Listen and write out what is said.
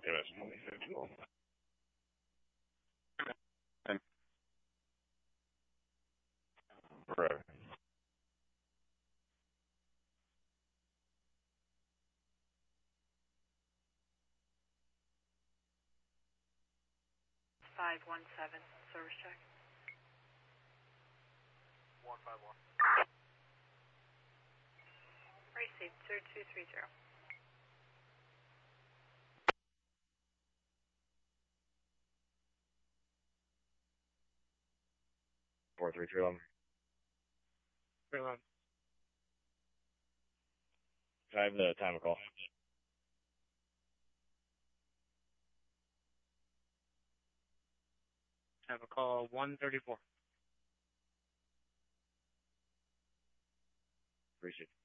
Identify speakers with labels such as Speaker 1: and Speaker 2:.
Speaker 1: MS 2051. Right.
Speaker 2: Service check.
Speaker 3: 151.
Speaker 2: Received 2230.
Speaker 1: Four three three 11.
Speaker 3: 311.
Speaker 1: Can I have the time of call?
Speaker 3: Have a call 134.
Speaker 1: Appreciate it.